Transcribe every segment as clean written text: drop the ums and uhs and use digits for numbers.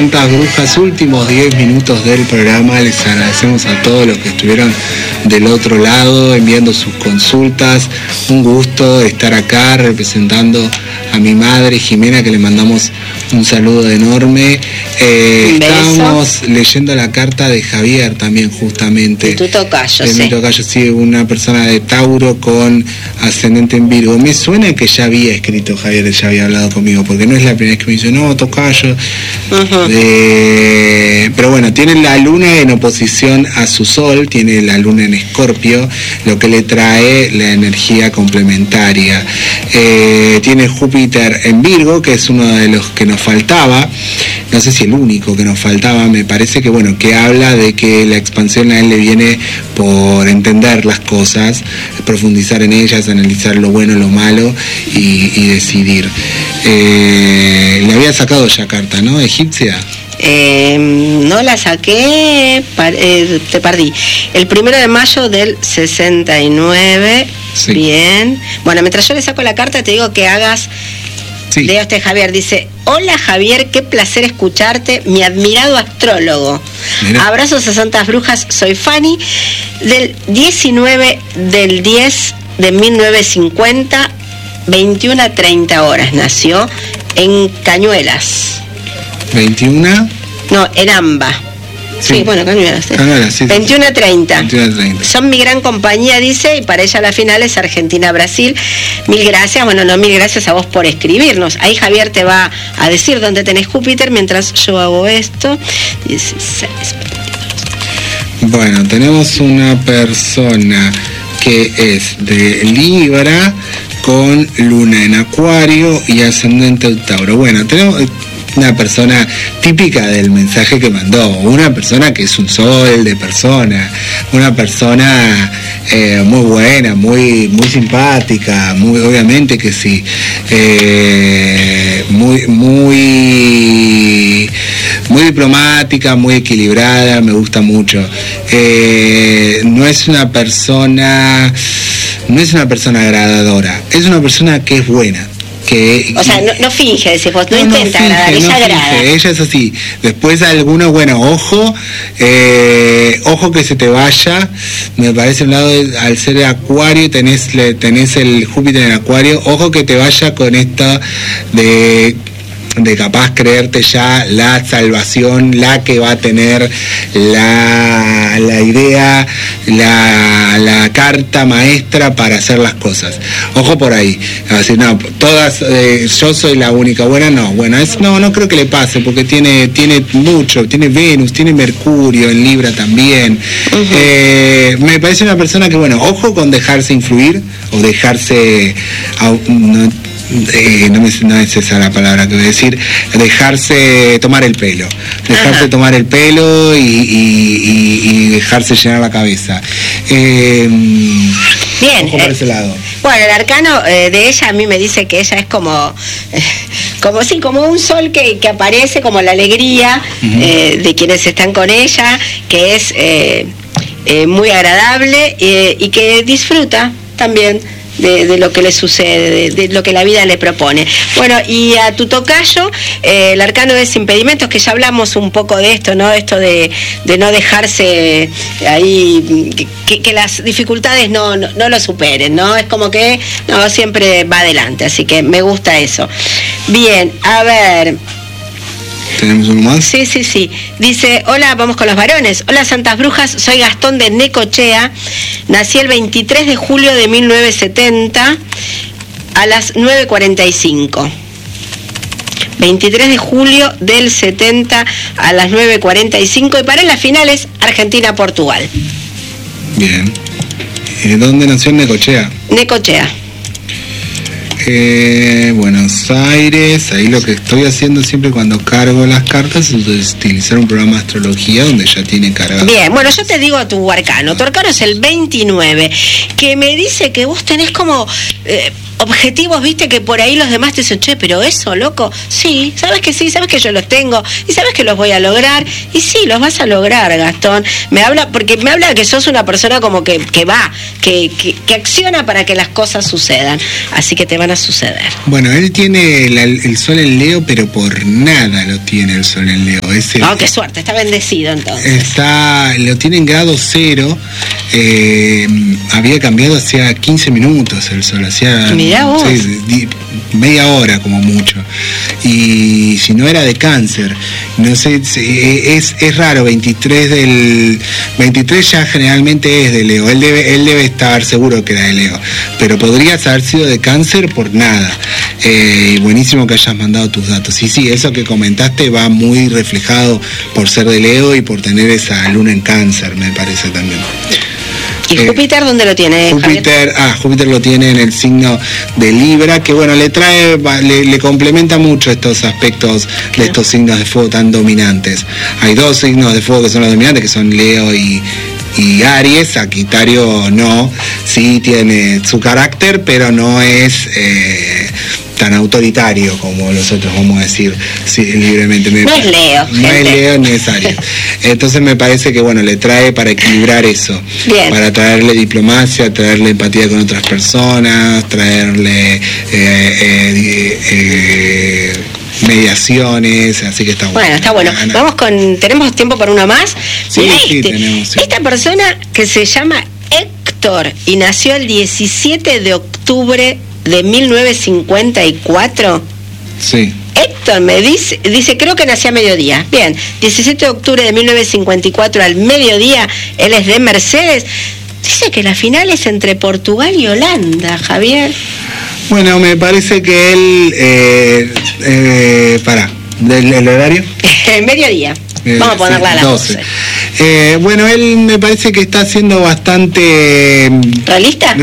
Santas Brujas, últimos 10 minutos del programa. Les agradecemos a todos los que estuvieron del otro lado enviando sus consultas. Un gusto estar acá representando a mi madre Jimena, que le mandamos un saludo enorme. Estábamos leyendo la carta de Javier también, justamente. De tu tocayo, sí. De mi tocayo, sí, una persona de Tauro con ascendente en Virgo. Me suena que ya había escrito Javier, ya había hablado conmigo, porque no es la primera vez que me dice, no, tocayo. Pero bueno, tiene la luna en oposición a su sol, tiene la luna en Escorpio, lo que le trae la energía complementaria. Tiene Júpiter en Virgo, que es uno de los que nos faltaba, no sé si el único que nos faltaba, me parece que bueno, que habla de que la expansión a él le viene por entender las cosas, profundizar en ellas, analizar lo bueno, lo malo y decidir. Le había sacado ya carta, ¿no? Egipcia. No la saqué, te perdí. El 1 de mayo del 69. Sí. Bien. Bueno, mientras yo le saco la carta, te digo que hagas. Sí. Leo Javier, dice: hola Javier, qué placer escucharte, mi admirado astrólogo. Mira. Abrazos a Santas Brujas, soy Fanny, del 19 del 10 de 1950, 21 a 30 horas, nació en Cañuelas. 21. No, en Amba. Sí, bueno, Cañuelas. Sí. 21 a 30. Son mi gran compañía, dice, y para ella la final es Argentina-Brasil. Mil gracias. Bueno, no, mil gracias a vos por escribirnos. Ahí Javier te va a decir dónde tenés Júpiter mientras yo hago esto. 16. Bueno, tenemos una persona que es de Libra con luna en Acuario y ascendente en Tauro. Bueno, tenemos una persona típica del mensaje que mandó, una persona que es un sol de persona, una persona muy buena, muy simpática, muy obviamente que sí, muy diplomática, muy equilibrada, me gusta mucho. No es una persona agradadora, es una persona que es buena. O sea, no finge, decís vos, no intenta agradar, ella agrada. Ella es así. Después algunos, bueno, ojo que se te vaya. Me parece un lado, al ser de Acuario, tenés el Júpiter en Acuario, ojo que te vaya con esta de capaz creerte ya la salvación, la que va a tener la idea, la carta maestra para hacer las cosas. Ojo por ahí. Así, no, todas, yo soy la única buena, no. Bueno, no creo que le pase, porque tiene mucho, tiene Venus, tiene Mercurio en Libra también. Me parece una persona que, bueno, ojo con dejarse influir o dejarse... no es esa la palabra que voy a decir, dejarse tomar el pelo, tomar el pelo y dejarse llenar la cabeza. Bien, por ese lado. Bueno, el arcano de ella a mí me dice que ella es como un sol que aparece, como la alegría de quienes están con ella, que es muy agradable y que disfruta también de lo que le sucede, de lo que la vida le propone. Bueno, y a tu tocayo, el arcano es impedimentos, que ya hablamos un poco de esto, ¿no? Esto de no dejarse ahí, que las dificultades no lo superen, ¿no? Es como que no, siempre va adelante, así que me gusta eso. Bien, a ver... ¿Tenemos uno más? Sí. Dice: hola, vamos con los varones. Hola, Santas Brujas, soy Gastón de Necochea. Nací el 23 de julio de 1970 a las 9:45. 23 de julio del 70 a las 9:45. Y para las finales, Argentina-Portugal. Bien. ¿Dónde nació en Necochea? Necochea. Buenos Aires. Ahí lo que estoy haciendo siempre cuando cargo las cartas es utilizar un programa de astrología donde ya tiene cargado. Bien, bueno, yo te digo tu arcano. Tu arcano es el 29, que me dice que vos tenés como objetivos, viste, que por ahí los demás te dicen, che, pero eso, loco, sí, sabes que yo los tengo, y sabes que los voy a lograr, y sí, los vas a lograr, Gastón. Me habla de que sos una persona como que va, que acciona para que las cosas sucedan, así que te van a suceder. Bueno, él tiene el sol en Leo, pero por nada lo tiene el sol en Leo. Qué suerte, está bendecido entonces. Lo tiene en grado 0, había cambiado hacía 15 minutos el sol, hacía media hora como mucho, y si no era de Cáncer, no sé, es raro, 23 ya generalmente es de Leo, él debe estar seguro que era de Leo, pero podría haber sido de Cáncer por nada. Buenísimo que hayas mandado tus datos, y sí, eso que comentaste va muy reflejado por ser de Leo y por tener esa luna en Cáncer, me parece también. ¿Y Júpiter dónde lo tiene? Júpiter lo tiene en el signo de Libra, que bueno, le complementa mucho estos aspectos de estos signos de fuego tan dominantes. Hay 2 signos de fuego que son los dominantes, que son Leo y Aries. Sagitario no, sí tiene su carácter, pero no es tan autoritario como los otros, vamos a decir, sí, libremente. No es Leo. No es Leo ni es Aries. Entonces me parece que bueno, le trae para equilibrar eso. Bien. Para traerle diplomacia, traerle empatía con otras personas, traerle mediaciones, así que está bueno. Bueno, está bueno. Vamos ¿tenemos tiempo para uno más? Sí, tenemos. Sí. Esta persona que se llama Héctor y nació el 17 de octubre de 1954. Sí. Héctor me dice, creo que nació a mediodía. Bien, 17 de octubre de 1954 al mediodía, él es de Mercedes. Dice que la final es entre Portugal y Holanda, Javier. Bueno, me parece que él, ¿el horario? Mediodía. Vamos a ponerla a las 12. Bueno, él me parece que está siendo bastante ¿realista?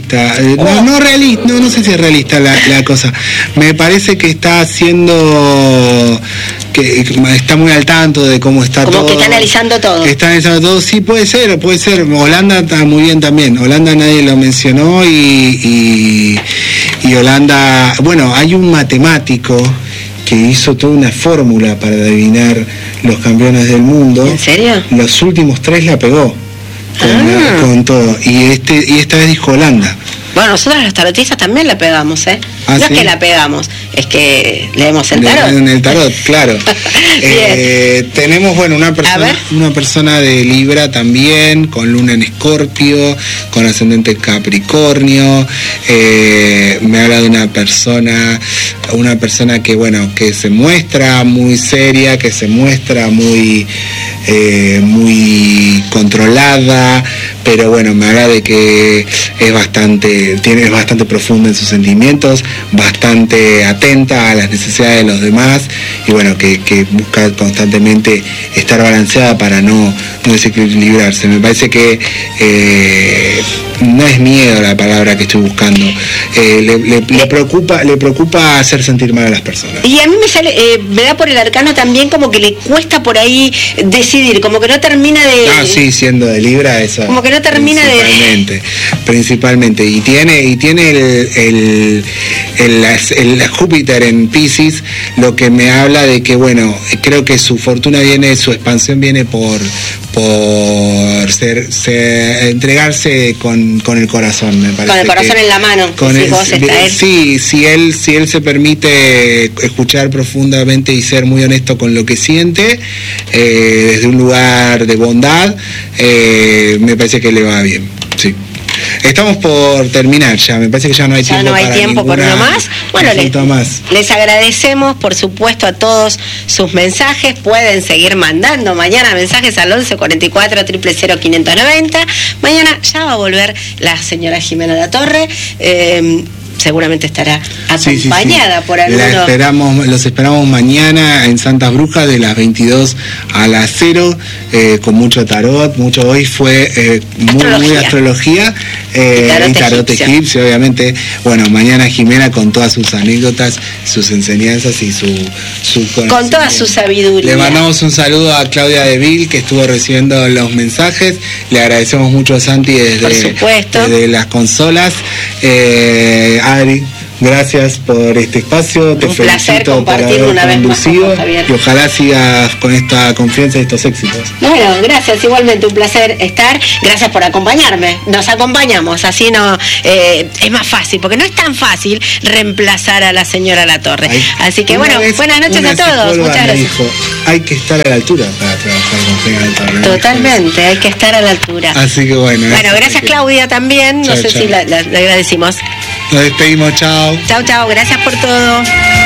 No sé si es realista la cosa. Me parece que está haciendo, que está muy al tanto de cómo está todo. Como que está analizando todo. Está analizando todo, sí, puede ser. Holanda está muy bien también. Holanda nadie lo mencionó y Holanda, bueno, hay un matemático que hizo toda una fórmula para adivinar los campeones del mundo. ¿En serio? Los últimos 3 la pegó con todo. Y esta vez dijo Holanda. Bueno, nosotros los tarotistas también la pegamos, ¿eh? No ¿sí? Es que la pegamos, es que leemos el tarot. En el tarot, claro. Tenemos, bueno, una persona de Libra también, con luna en Escorpio, con ascendente Capricornio. Me habla de una persona que, bueno, que se muestra muy seria, que se muestra muy controlada, pero bueno, me habla de que es bastante profunda en sus sentimientos, bastante atenta a las necesidades de los demás y bueno, que busca constantemente estar balanceada para no desequilibrarse. Me parece que no es miedo la palabra que estoy buscando, le preocupa hacer sentir mal a las personas. Y a mí me da por el arcano también como que le cuesta por ahí decidir, como que no termina de... sí, siendo de Libra eso. Como que no termina principalmente. Y tiene el Júpiter en Piscis, lo que me habla de que, bueno, creo que su fortuna su expansión viene por entregarse con el corazón, me parece. Con el corazón en la mano. Si él se permite escuchar profundamente y ser muy honesto con lo que siente, desde un lugar de bondad, me parece que le va bien. Sí. Estamos por terminar ya, me parece que ya no hay tiempo por uno más. Bueno, les agradecemos por supuesto a todos sus mensajes, pueden seguir mandando mañana mensajes al 11 44 000 590. Mañana ya va a volver la señora Jimena Latorre, seguramente estará acompañada por algunos. Los esperamos mañana en Santas Brujas de las 22 a las 0, con mucho tarot, hoy fue muy astrología y tarot egipcio, obviamente. Bueno, mañana Jimena con todas sus anécdotas, sus enseñanzas y su con toda su sabiduría. Le mandamos un saludo a Claudia Deville, que estuvo recibiendo los mensajes. Le agradecemos mucho a Santi desde las consolas. Adri, gracias por este espacio. Te un placer felicito compartir por una haber vez más con conducido vos, Javier. y ojalá sigas con esta confianza y estos éxitos. Bueno, gracias, igualmente un placer estar. Gracias por acompañarme. Nos acompañamos, así no es más fácil, porque no es tan fácil reemplazar a la señora Latorre. Así que bueno, buenas noches a todos. Muchas gracias. Dijo, hay que estar a la altura para trabajar con Javier Latorre. Totalmente, hay que estar a la altura. Así que bueno. Gracias Claudia también. No sé si le agradecimos. Nos despedimos, chao. Chao, gracias por todo.